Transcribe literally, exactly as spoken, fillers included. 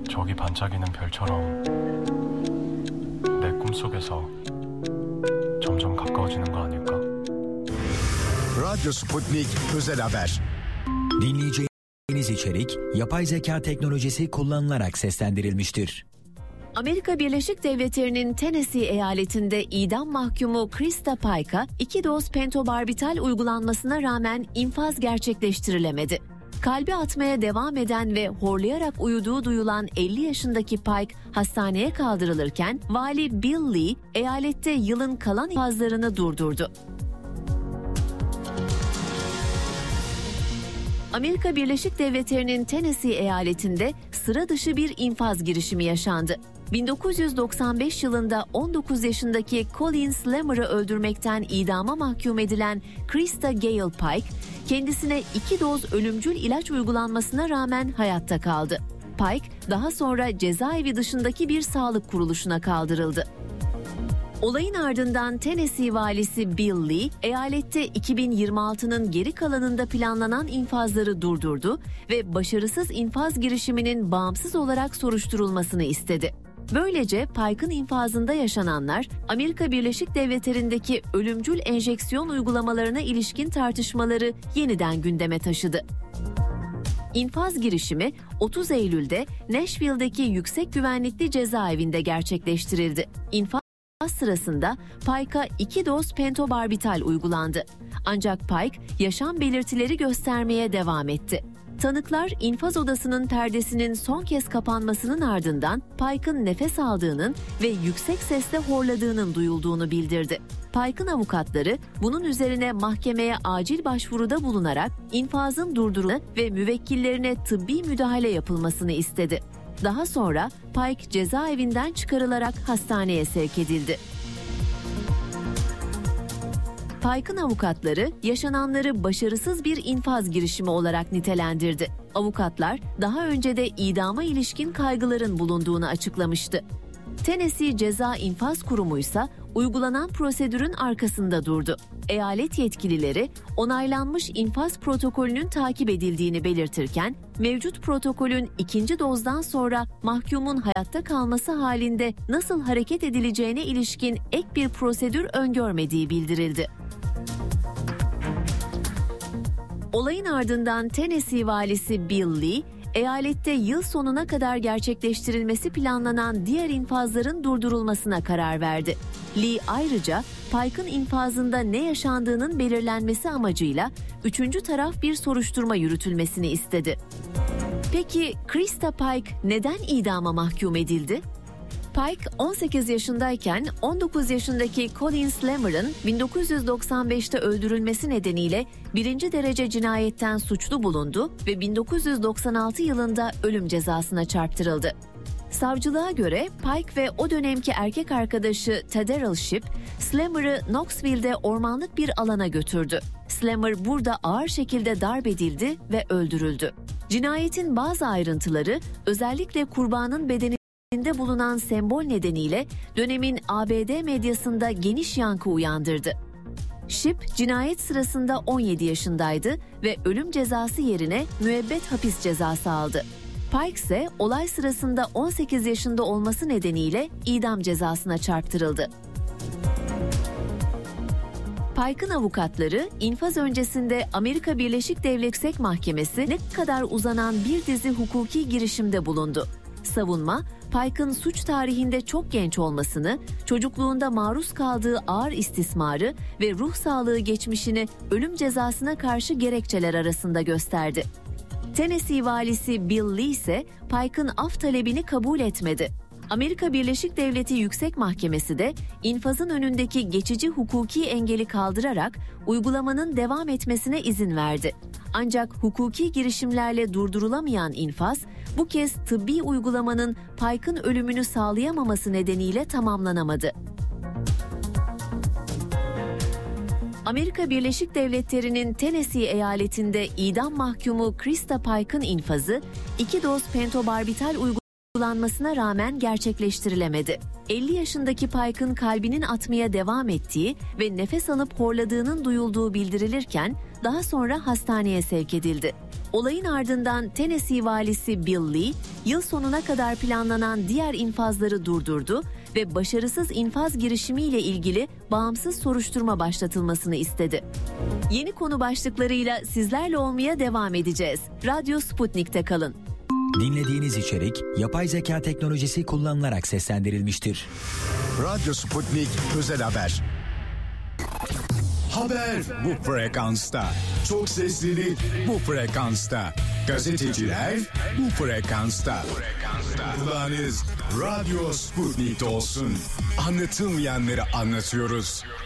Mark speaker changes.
Speaker 1: 저기 반짝이는 별처럼 내 꿈속에서 점점 가까워지는 거 아닐까?
Speaker 2: Radyo Sputnik Özel Haber.
Speaker 3: Dinleyeceğiniz içerik yapay zeka teknolojisi kullanılarak seslendirilmiştir.
Speaker 4: Amerika Birleşik Devletleri'nin Tennessee eyaletinde idam mahkumu Krista Pike'a iki doz pentobarbital uygulanmasına rağmen infaz gerçekleştirilemedi. Kalbi atmaya devam eden ve horlayarak uyuduğu duyulan elli yaşındaki Pike hastaneye kaldırılırken vali Bill Lee eyalette yılın kalan infazlarını durdurdu. Amerika Birleşik Devletleri'nin Tennessee eyaletinde sıra dışı bir infaz girişimi yaşandı. bin dokuz yüz doksan beş yılında on dokuz yaşındaki Colin Slammer'ı öldürmekten idama mahkum edilen Krista Gale Pike, kendisine iki doz ölümcül ilaç uygulanmasına rağmen hayatta kaldı. Pike, daha sonra cezaevi dışındaki bir sağlık kuruluşuna kaldırıldı. Olayın ardından Tennessee valisi Bill Lee, eyalette iki bin yirmi altının geri kalanında planlanan infazları durdurdu ve başarısız infaz girişiminin bağımsız olarak soruşturulmasını istedi. Böylece Pike'ın infazında yaşananlar, Amerika Birleşik Devletleri'ndeki ölümcül enjeksiyon uygulamalarına ilişkin tartışmaları yeniden gündeme taşıdı. İnfaz girişimi otuz Eylül'de Nashville'deki yüksek güvenlikli cezaevinde gerçekleştirildi. İnfaz sırasında Pike'a iki doz pentobarbital uygulandı. Ancak Pike yaşam belirtileri göstermeye devam etti. Tanıklar infaz odasının perdesinin son kez kapanmasının ardından Pike'ın nefes aldığının ve yüksek sesle horladığının duyulduğunu bildirdi. Pike'ın avukatları bunun üzerine mahkemeye acil başvuruda bulunarak infazın durdurulması ve müvekkillerine tıbbi müdahale yapılmasını istedi. Daha sonra Pike cezaevinden çıkarılarak hastaneye sevk edildi. Pike'ın avukatları yaşananları başarısız bir infaz girişimi olarak nitelendirdi. Avukatlar daha önce de idama ilişkin kaygıların bulunduğunu açıklamıştı. Tennessee Ceza İnfaz Kurumu ise uygulanan prosedürün arkasında durdu. Eyalet yetkilileri onaylanmış infaz protokolünün takip edildiğini belirtirken, mevcut protokolün ikinci dozdan sonra mahkumun hayatta kalması halinde nasıl hareket edileceğine ilişkin ek bir prosedür öngörmediği bildirildi. Olayın ardından Tennessee valisi Bill Lee, eyalette yıl sonuna kadar gerçekleştirilmesi planlanan diğer infazların durdurulmasına karar verdi. Lee ayrıca Pike'ın infazında ne yaşandığının belirlenmesi amacıyla üçüncü taraf bir soruşturma yürütülmesini istedi. Peki Krista Pike neden idama mahkum edildi? Pike on sekiz yaşındayken on dokuz yaşındaki Colin Slammer'ın bin dokuz yüz doksan beşte öldürülmesi nedeniyle birinci derece cinayetten suçlu bulundu ve bin dokuz yüz doksan altı yılında ölüm cezasına çarptırıldı. Savcılığa göre Pike ve o dönemki erkek arkadaşı Tadderall Shipp, Slammer'ı Knoxville'de ormanlık bir alana götürdü. Slammer burada ağır şekilde darp edildi ve öldürüldü. Cinayetin bazı ayrıntıları, özellikle kurbanın bedeni de bulunan sembol nedeniyle dönemin A B D medyasında geniş yankı uyandırdı. Shipp cinayet sırasında on yedi yaşındaydı ve ölüm cezası yerine müebbet hapis cezası aldı. Pike ise olay sırasında on sekiz yaşında olması nedeniyle idam cezasına çarptırıldı. Pike'ın avukatları infaz öncesinde Amerika Birleşik Devletleri Yüksek Mahkemesi ne kadar uzanan bir dizi hukuki girişimde bulundu. Savunma, Pike'ın suç tarihinde çok genç olmasını, çocukluğunda maruz kaldığı ağır istismarı ve ruh sağlığı geçmişini ölüm cezasına karşı gerekçeler arasında gösterdi. Tennessee valisi Bill Lee ise Pike'ın af talebini kabul etmedi. Amerika Birleşik Devletleri Yüksek Mahkemesi de infazın önündeki geçici hukuki engeli kaldırarak uygulamanın devam etmesine izin verdi. Ancak hukuki girişimlerle durdurulamayan infaz bu kez tıbbi uygulamanın Pike'ın ölümünü sağlayamaması nedeniyle tamamlanamadı. Amerika Birleşik Devletleri'nin Tennessee eyaletinde idam mahkumu Krista Pike'ın infazı iki doz pentobarbital uygulanmasına rağmen gerçekleştirilemedi. elli yaşındaki Pike'ın kalbinin atmaya devam ettiği ve nefes alıp horladığının duyulduğu bildirilirken daha sonra hastaneye sevk edildi. Olayın ardından Tennessee valisi Bill Lee, yıl sonuna kadar planlanan diğer infazları durdurdu ve başarısız infaz girişimiyle ilgili bağımsız soruşturma başlatılmasını istedi. Yeni konu başlıklarıyla sizlerle olmaya devam edeceğiz. Radyo Sputnik'te kalın.
Speaker 3: Dinlediğiniz içerik yapay zeka teknolojisi kullanılarak seslendirilmiştir.
Speaker 2: Radyo Sputnik Özel Haber. Haber bu frekansta. Çok seslili bu frekansta. Gazeteciler bu frekansta. Kulağınız Radyo Sputnik'te olsun. Anlatılmayanları anlatıyoruz.